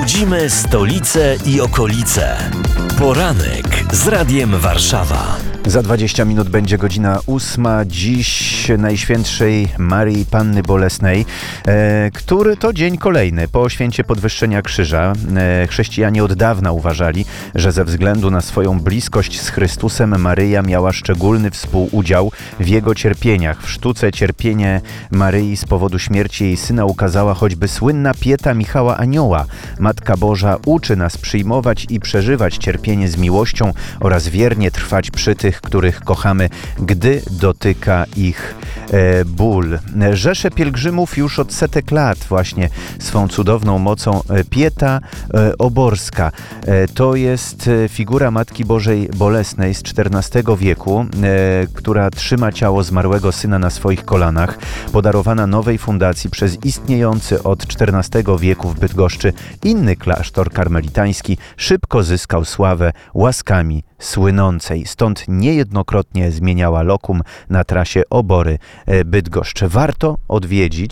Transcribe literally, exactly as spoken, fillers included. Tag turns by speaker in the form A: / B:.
A: Śledzimy stolicę i okolice. Poranek z Radiem Warszawa.
B: Za dwadzieścia minut będzie godzina ósma. Dziś Najświętszej Maryi Panny Bolesnej, e, który to dzień kolejny po święcie Podwyższenia Krzyża. E, chrześcijanie od dawna uważali, że ze względu na swoją bliskość z Chrystusem Maryja miała szczególny współudział w Jego cierpieniach. W sztuce Cierpienie Maryi z powodu śmierci jej syna ukazała choćby słynna Pieta Michała Anioła. Matka Boża uczy nas przyjmować i przeżywać cierpienie z miłością oraz wiernie trwać przy tych, których kochamy, gdy dotyka ich e, ból. Rzesze pielgrzymów już od setek lat właśnie swą cudowną mocą e, Pieta e, Oborska. E, to jest e, figura Matki Bożej Bolesnej z czternastego wieku, e, która trzyma ciało zmarłego syna na swoich kolanach, podarowana nowej fundacji przez istniejący od czternastego wieku w Bydgoszczy inny klasztor karmelitański, szybko zyskał sławę łaskami słynącej. Stąd niejednokrotnie zmieniała lokum na trasie Obory Bydgoszcz. Warto odwiedzić